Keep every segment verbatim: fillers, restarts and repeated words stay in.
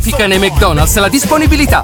Fica nei McDonald's la disponibilità.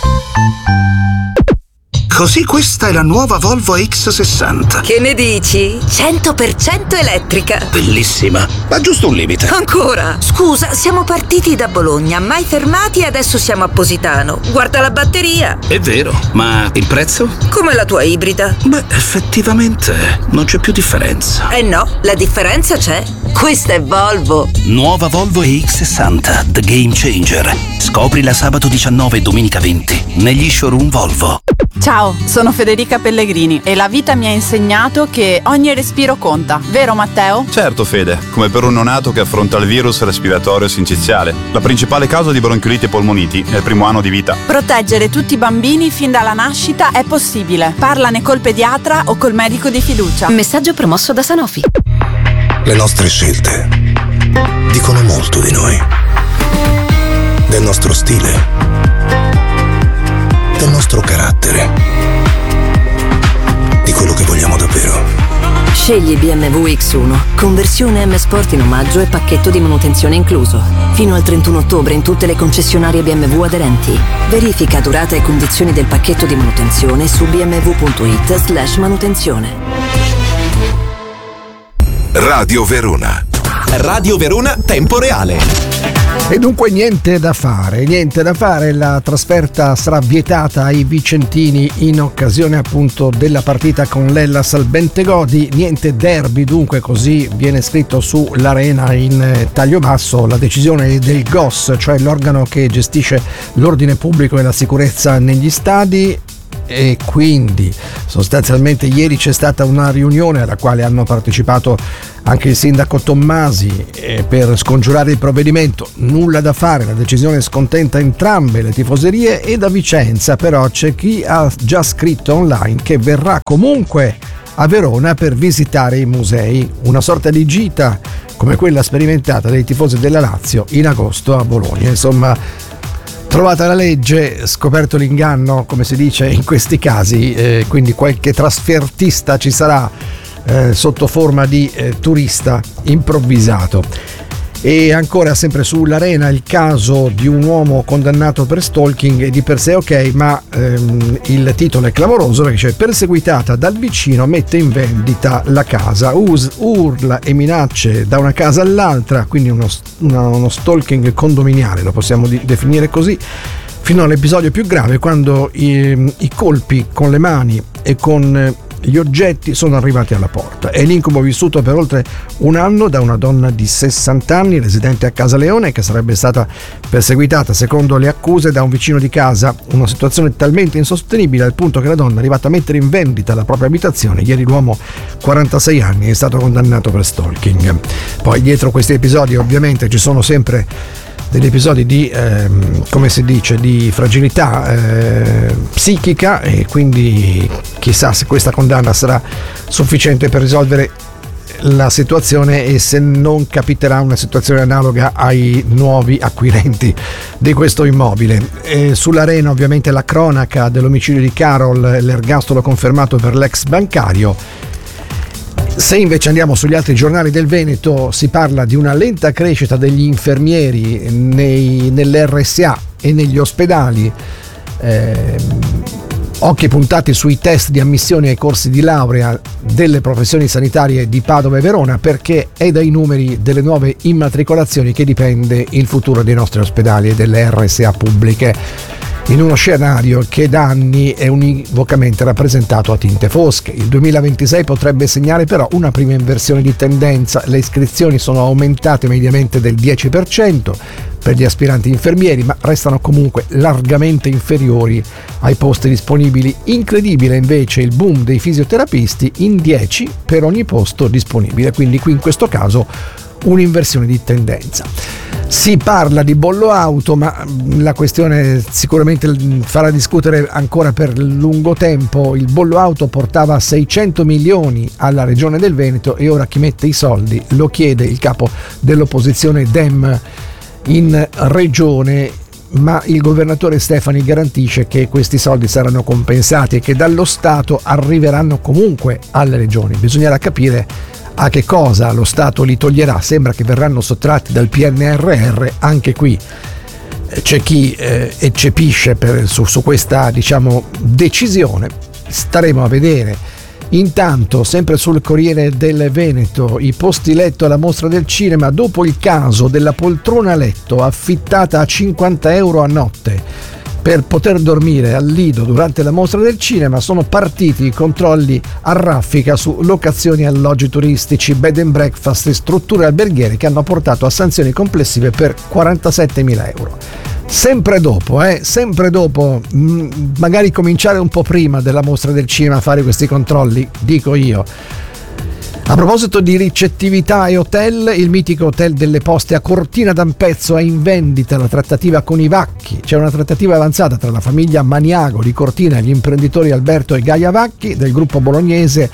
Così questa è la nuova Volvo X sessanta. Che ne dici? cento per cento elettrica. Bellissima, ma giusto un limite. Ancora? Scusa, siamo partiti da Bologna, mai fermati e adesso siamo a Positano. Guarda la batteria. È vero, ma il prezzo? Come la tua ibrida. Beh, effettivamente non c'è più differenza. Eh no, la differenza c'è. Questa è Volvo. Nuova Volvo E X sessanta, The Game Changer. Scoprila sabato diciannove e domenica venti negli showroom Volvo. Ciao, sono Federica Pellegrini e la vita mi ha insegnato che ogni respiro conta, vero Matteo? Certo Fede, come per un neonato che affronta il virus respiratorio sinciziale, la principale causa di bronchioliti e polmoniti nel primo anno di vita. Proteggere tutti i bambini fin dalla nascita è possibile. Parlane col pediatra o col medico di fiducia. Messaggio promosso da Sanofi. Le nostre scelte dicono molto di noi, del nostro stile, del nostro carattere, di quello che vogliamo davvero. Scegli B M W X uno, conversione M Sport in omaggio e pacchetto di manutenzione incluso. Fino al trentuno ottobre in tutte le concessionarie B M W aderenti. Verifica durata e condizioni del pacchetto di manutenzione su bmw.it slash manutenzione. Radio Verona. Radio Verona Tempo Reale. E dunque niente da fare, niente da fare, la trasferta sarà vietata ai vicentini in occasione appunto della partita con l'Hellas al Bentegodi, niente derby, dunque così viene scritto sull'arena in taglio basso. La decisione del G O S, cioè l'organo che gestisce l'ordine pubblico e la sicurezza negli stadi, e quindi sostanzialmente ieri c'è stata una riunione alla quale hanno partecipato anche il sindaco Tommasi eh, per scongiurare il provvedimento. Nulla da fare, la decisione scontenta entrambe le tifoserie, e da Vicenza però c'è chi ha già scritto online che verrà comunque a Verona per visitare i musei, una sorta di gita come quella sperimentata dai tifosi della Lazio in agosto a Bologna. Insomma, trovata la legge, scoperto l'inganno, come si dice in questi casi, eh, quindi qualche trasfertista ci sarà eh, sotto forma di eh, turista improvvisato. E ancora sempre sull'arena il caso di un uomo condannato per stalking, e di per sé ok, ma ehm, il titolo è clamoroso perché c'è: perseguitata dal vicino, mette in vendita la casa, us, urla e minacce da una casa all'altra, quindi uno, una, uno stalking condominiale, lo possiamo di, definire così, fino all'episodio più grave, quando i, i colpi con le mani e con gli oggetti sono arrivati alla porta. È l'incubo vissuto per oltre un anno da una donna di sessanta anni residente a Casaleone, che sarebbe stata perseguitata, secondo le accuse, da un vicino di casa. Una situazione talmente insostenibile al punto che la donna è arrivata a mettere in vendita la propria abitazione. Ieri l'uomo, quarantasei anni, è stato condannato per stalking. Poi dietro questi episodi ovviamente ci sono sempre degli episodi di, ehm, come si dice, di fragilità eh, psichica, e quindi chissà se questa condanna sarà sufficiente per risolvere la situazione e se non capiterà una situazione analoga ai nuovi acquirenti di questo immobile. E sull'arena ovviamente la cronaca dell'omicidio di Carol, l'ergastolo confermato per l'ex bancario. Se invece andiamo sugli altri giornali del Veneto, si parla di una lenta crescita degli infermieri nei, nell'R S A e negli ospedali, eh, occhi puntati sui test di ammissione ai corsi di laurea delle professioni sanitarie di Padova e Verona, perché è dai numeri delle nuove immatricolazioni che dipende il futuro dei nostri ospedali e delle R S A pubbliche, in uno scenario che da anni è univocamente rappresentato a tinte fosche. Il duemilaventisei potrebbe segnare però una prima inversione di tendenza. Le iscrizioni sono aumentate mediamente del dieci per cento per gli aspiranti infermieri, ma restano comunque largamente inferiori ai posti disponibili. Incredibile invece il boom dei fisioterapisti, in dieci per ogni posto disponibile, quindi qui in questo caso un'inversione di tendenza. Si parla di bollo auto, ma la questione sicuramente farà discutere ancora per lungo tempo. Il bollo auto portava seicento milioni alla regione del Veneto e ora chi mette i soldi lo chiede il capo dell'opposizione Dem in regione, ma il governatore Stefani garantisce che questi soldi saranno compensati e che dallo Stato arriveranno comunque alle regioni. Bisognerà capire a che cosa lo Stato li toglierà. Sembra che verranno sottratti dal P N R R, anche qui c'è chi eh, eccepisce per, su, su questa, diciamo, decisione. Staremo a vedere. Intanto, sempre sul Corriere del Veneto, i posti letto alla Mostra del Cinema dopo il caso della poltrona letto affittata a cinquanta euro a notte per poter dormire al Lido durante la Mostra del Cinema, sono partiti i controlli a raffica su locazioni e alloggi turistici, bed and breakfast e strutture alberghiere che hanno portato a sanzioni complessive per quarantasettemila euro. Sempre dopo, eh, sempre dopo, mh, magari cominciare un po' prima della Mostra del Cinema a fare questi controlli, dico io. A proposito di ricettività e hotel, il mitico Hotel delle Poste a Cortina d'Ampezzo è in vendita la trattativa con i Vacchi. C'è una trattativa avanzata tra la famiglia Maniago di Cortina e gli imprenditori Alberto e Gaia Vacchi del gruppo bolognese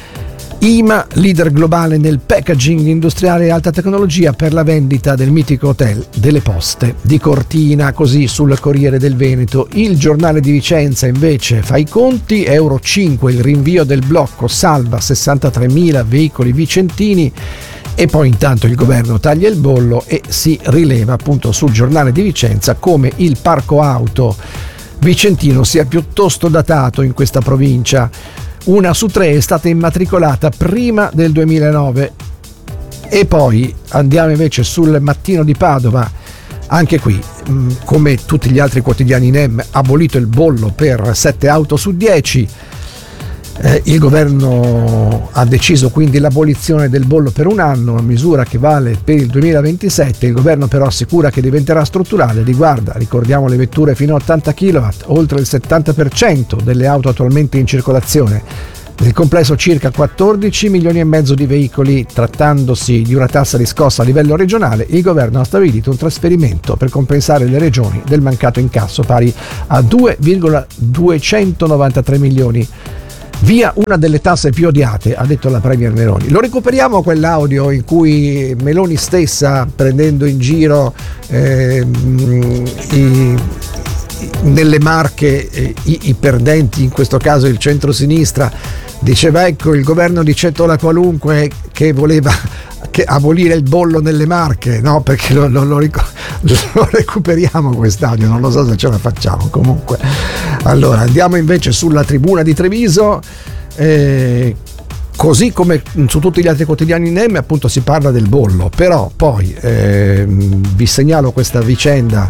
I M A, leader globale nel packaging industriale e alta tecnologia, per la vendita del mitico Hotel delle Poste di Cortina, così sul Corriere del Veneto. Il Giornale di Vicenza invece fa i conti, euro cinque il rinvio del blocco salva sessantatremila veicoli vicentini, e poi intanto il governo taglia il bollo e si rileva appunto sul Giornale di Vicenza come il parco auto vicentino sia piuttosto datato in questa provincia. Una su tre è stata immatricolata prima del duemilanove. E poi andiamo invece sul Mattino di Padova. Anche qui, come tutti gli altri quotidiani N E M, abolito il bollo per sette auto su dieci. Eh, il governo ha deciso quindi l'abolizione del bollo per un anno, una misura che vale per il duemilaventisette. Il governo però assicura che diventerà strutturale, riguarda, ricordiamo, le vetture fino a ottanta chilowatt, oltre il settanta per cento delle auto attualmente in circolazione. Nel complesso circa quattordici milioni e mezzo di veicoli. Trattandosi di una tassa riscossa a livello regionale, il governo ha stabilito un trasferimento per compensare le regioni del mancato incasso pari a due virgola duecentonovantatré milioni. Via una delle tasse più odiate, ha detto la Premier Meloni. Lo recuperiamo quell'audio in cui Meloni stessa, prendendo in giro eh, i, nelle Marche eh, i, i perdenti, in questo caso il centro-sinistra, diceva ecco il governo di Cettola Qualunque che voleva che abolire il bollo nelle Marche, no? Perché lo, lo, lo, lo recuperiamo quest'audio, non lo so se ce la facciamo. Comunque, allora andiamo invece sulla Tribuna di Treviso. Eh, così come su tutti gli altri quotidiani N E M, appunto, si parla del bollo, però poi eh, vi segnalo questa vicenda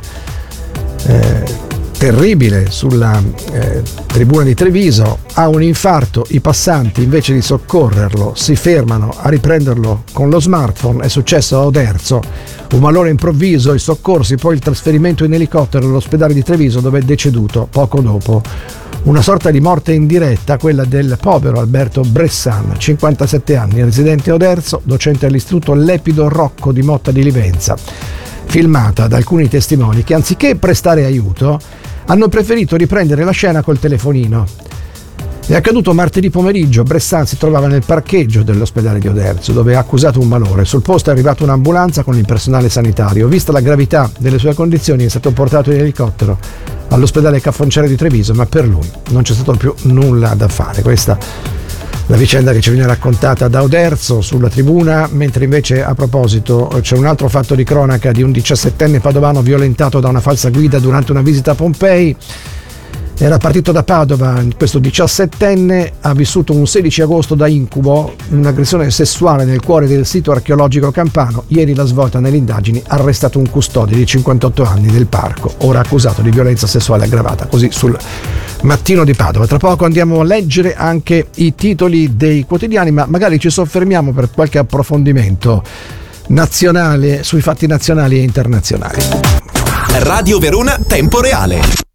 eh, terribile sulla eh, Tribuna di Treviso. Ha un infarto, i passanti invece di soccorrerlo si fermano a riprenderlo con lo smartphone. È successo a Oderzo, un malore improvviso, i soccorsi, poi il trasferimento in elicottero all'ospedale di Treviso dove è deceduto poco dopo. Una sorta di morte in diretta, quella del povero Alberto Bressan, cinquantasette anni, residente a Oderzo, docente all'istituto Lepido Rocco di Motta di Livenza, filmata da alcuni testimoni che anziché prestare aiuto hanno preferito riprendere la scena col telefonino. È accaduto martedì pomeriggio. Bressan si trovava nel parcheggio dell'ospedale di Oderzo dove ha accusato un malore. Sul posto è arrivata un'ambulanza con il personale sanitario. Vista la gravità delle sue condizioni è stato portato in elicottero all'ospedale Caffoncere di Treviso, ma per lui non c'è stato più nulla da fare. Questa la vicenda che ci viene raccontata da Oderzo sulla Tribuna, mentre invece a proposito c'è un altro fatto di cronaca di un diciassettenne padovano violentato da una falsa guida durante una visita a Pompei. Era partito da Padova, questo diciassettenne ha vissuto un sedici agosto da incubo, un'aggressione sessuale nel cuore del sito archeologico campano. Ieri la svolta nelle indagini ha arrestato un custode di cinquantotto anni del parco, ora accusato di violenza sessuale aggravata, così sul Mattino di Padova. Tra poco andiamo a leggere anche i titoli dei quotidiani, ma magari ci soffermiamo per qualche approfondimento nazionale sui fatti nazionali e internazionali. Radio Verona Tempo Reale.